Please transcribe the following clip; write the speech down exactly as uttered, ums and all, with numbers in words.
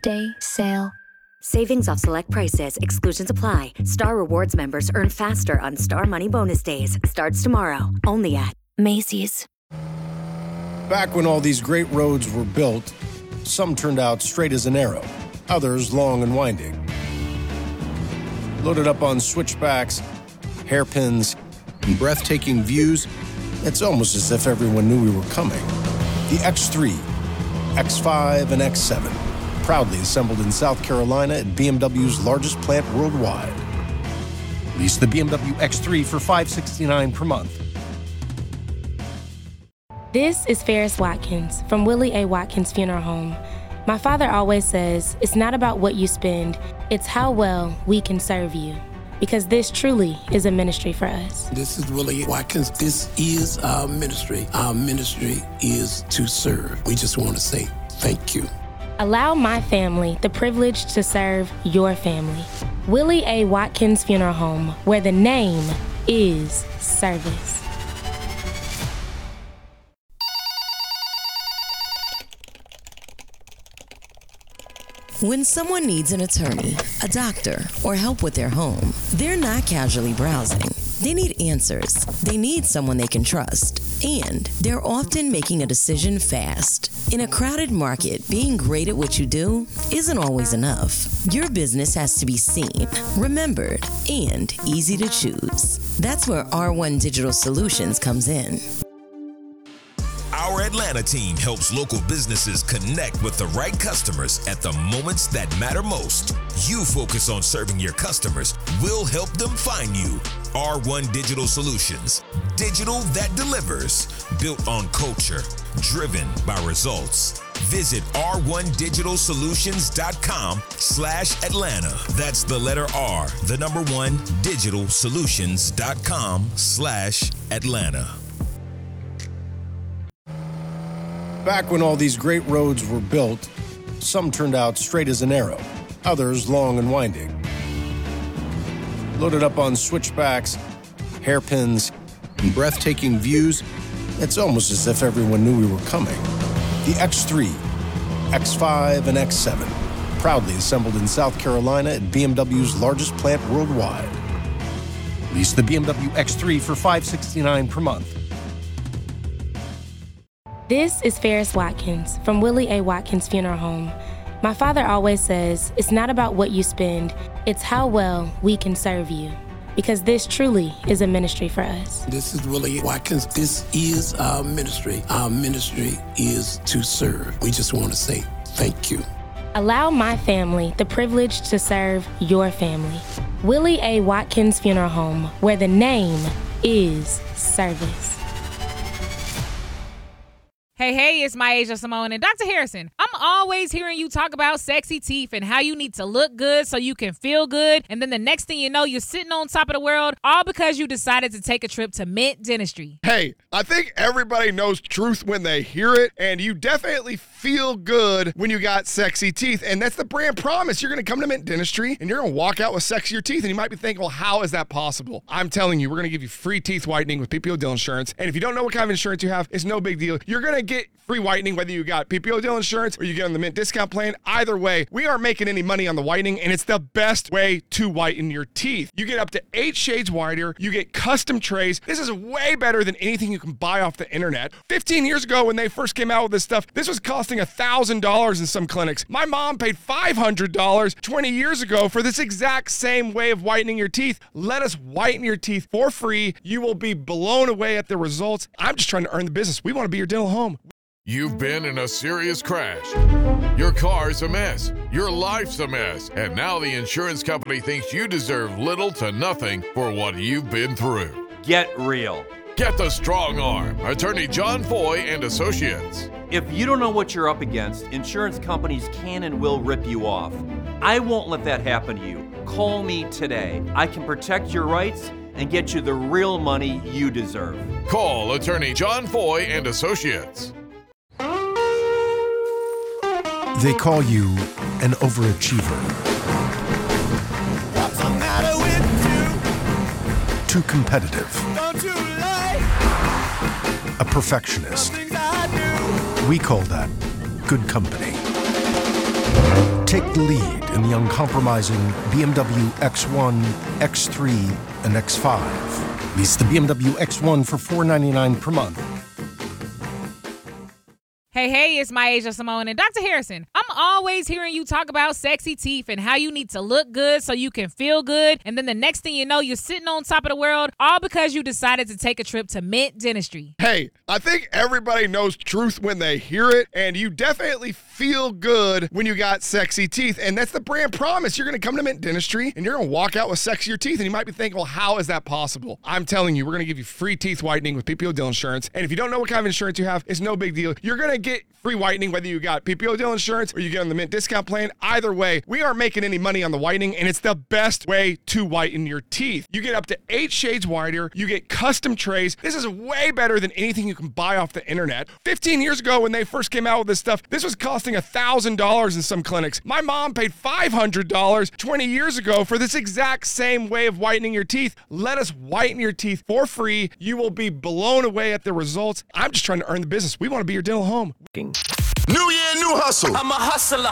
Day sale. Savings off select prices. Exclusions apply. Star Rewards members earn faster on Star Money Bonus Days. Starts tomorrow. Only at Macy's. Back when all these great roads were built, some turned out straight as an arrow, others long and winding. Loaded up on switchbacks, hairpins, and breathtaking views, it's almost as if everyone knew we were coming. The X three, X five, and X seven, proudly assembled in South Carolina at B M W's largest plant worldwide. Lease the B M W X three for five hundred sixty-nine dollars per month. This is Ferris Watkins from Willie A. Watkins Funeral Home. My father always says, it's not about what you spend, it's how well we can serve you. Because this truly is a ministry for us. This is Willie Watkins. This is our ministry. Our ministry is to serve. We just want to say thank you. Allow my family the privilege to serve your family. Willie A. Watkins Funeral Home, where the name is service. When someone needs an attorney, a doctor, or help with their home, they're not casually browsing. They need answers. They need someone they can trust. And they're often making a decision fast. In a crowded market, being great at what you do isn't always enough. Your business has to be seen, remembered, and easy to choose. That's where R one Digital Solutions comes in. Our Atlanta team helps local businesses connect with the right customers at the moments that matter most. You focus on serving your customers. We'll help them find you. R one Digital Solutions. Digital that delivers. Built on culture. Driven by results. Visit r one digital solutions dot com slash Atlanta. That's the letter R, the number one, digital solutions dot com slash Atlanta. Back when all these great roads were built, some turned out straight as an arrow, others long and winding. Loaded up on switchbacks, hairpins, and breathtaking views, it's almost as if everyone knew we were coming. The X three, X five, and X seven, proudly assembled in South Carolina at B M W's largest plant worldwide. Lease the B M W X three for five hundred sixty-nine dollars per month. This is Ferris Watkins from Willie A. Watkins Funeral Home. My father always says, it's not about what you spend, it's how well we can serve you. Because this truly is a ministry for us. This is Willie Watkins. This is our ministry. Our ministry is to serve. We just want to say thank you. Allow my family the privilege to serve your family. Willie A. Watkins Funeral Home, where the name is service. Hey, hey, it's Myasia Simone and Doctor Harrison. I'm always hearing you talk about sexy teeth and how you need to look good so you can feel good. And then the next thing you know, you're sitting on top of the world, all because you decided to take a trip to Mint Dentistry. Hey, I think everybody knows truth when they hear it, and you definitely feel good when you got sexy teeth. And that's the brand promise. You're going to come to Mint Dentistry and you're going to walk out with sexier teeth. And you might be thinking, well, how is that possible? I'm telling you, we're going to give you free teeth whitening with P P O Dental Insurance. And if you don't know what kind of insurance you have, it's no big deal. You're going to get free whitening whether you got P P O Dental Insurance or you get on the Mint discount plan. Either way, we aren't making any money on the whitening, and it's the best way to whiten your teeth. You get up to eight shades whiter. You get custom trays. This is way better than anything you can buy off the internet. fifteen years ago when they first came out with this stuff, this was costing one thousand dollars in some clinics. My mom paid five hundred dollars twenty years ago for this exact same way of whitening your teeth. Let us whiten your teeth for free. You will be blown away at the results. I'm just trying to earn the business. We want to be your dental home. You've been in a serious crash. Your car's a mess. Your life's a mess. And now the insurance company thinks you deserve little to nothing for what you've been through. Get real. Get the strong arm. Attorney John Foy and Associates. If you don't know what you're up against, insurance companies can and will rip you off. I won't let that happen to you. Call me today. I can protect your rights and get you the real money you deserve. Call Attorney John Foy and Associates. They call you an overachiever. What's the matter with you? Too competitive. Don't you like a perfectionist. the things I do? We call that good company. Take the lead in the uncompromising B M W X one, X three, and X five. Lease the B M W X one for four hundred ninety-nine dollars per month. Hey, hey, it's Myasia Simone and Doctor Harrison. I'm always hearing you talk about sexy teeth and how you need to look good so you can feel good. And then the next thing you know, you're sitting on top of the world, all because you decided to take a trip to Mint Dentistry. Hey, I think everybody knows truth when they hear it, and you definitely feel good when you got sexy teeth. And that's the brand promise. You're going to come to Mint Dentistry and you're going to walk out with sexier teeth. And you might be thinking, well, how is that possible? I'm telling you, we're going to give you free teeth whitening with P P O Deal Insurance. And if you don't know what kind of insurance you have, it's no big deal. You're going to get free whitening whether you got P P O Deal Insurance or you get on the Mint discount plan. Either way, we aren't making any money on the whitening, and it's the best way to whiten your teeth. You get up to eight shades whiter. You get custom trays. This is way better than anything you can buy off the internet. fifteen years ago when they first came out with this stuff, this was costing one thousand dollars in some clinics. My mom paid five hundred dollars twenty years ago for this exact same way of whitening your teeth. Let us whiten your teeth for free. You will be blown away at the results. I'm just trying to earn the business. We want to be your dental home. New year, new hustle. I'm a hustler.